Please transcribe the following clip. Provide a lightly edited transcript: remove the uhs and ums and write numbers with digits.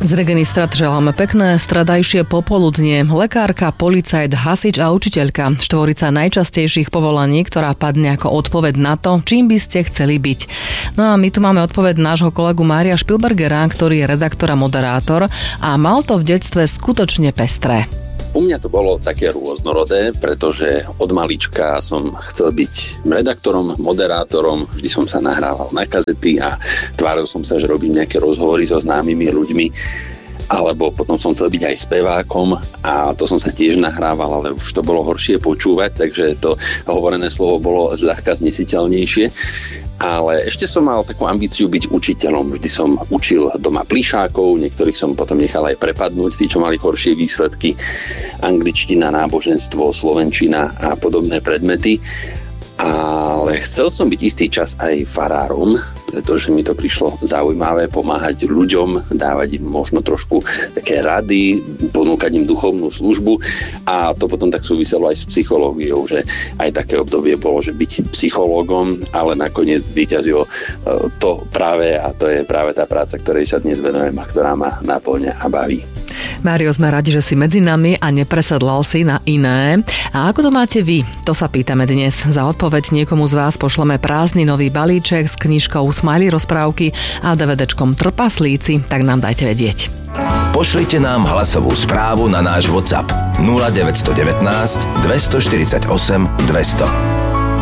Z Regenistrat želáme pekné stredajšie popoludnie. Lekárka, policajt, hasič a učiteľka. Štvorica najčastejších povolaní, ktorá padne ako odpoveď na to, čím by ste chceli byť. No a my tu máme odpoveď nášho kolegu Mária Špilbergera, ktorý je redaktor a moderátor a mal to v detstve skutočne pestré. U mňa to bolo také rôznorodé, pretože od malička som chcel byť redaktorom, moderátorom, vždy som sa nahrával na kazety a tváril som sa, že robím nejaké rozhovory so známymi ľuďmi, alebo potom som chcel byť aj spevákom a to som sa tiež nahrával, ale už to bolo horšie počúvať, takže to hovorené slovo bolo zľahka znesiteľnejšie. Ale ešte som mal takú ambíciu byť učiteľom. Vždy som učil doma plišákov, niektorých som potom nechal aj prepadnúť, tí, čo mali horšie výsledky, angličtina, náboženstvo, slovenčina a podobné predmety. Ale chcel som byť istý čas aj farárom, pretože mi to prišlo zaujímavé pomáhať ľuďom, dávať im možno trošku také rady, ponúkať im duchovnú službu a to potom tak súviselo aj s psychológiou, že aj také obdobie bolo, že byť psychológom, ale nakoniec zvíťazilo to práve a to je práve tá práca, ktorej sa dnes venujem a ktorá ma naplňa a baví. Mário, sme radi, že si medzi nami a nepresedlal si na iné. A ako to máte vy? To sa pýtame dnes. Za odpoveď niekomu z vás pošleme prázdninový balíček s knižkou Smiley rozprávky a DVDčkom Trpaslíci, tak nám dajte vedieť. Pošlite nám hlasovú správu na náš WhatsApp 0919 248 200.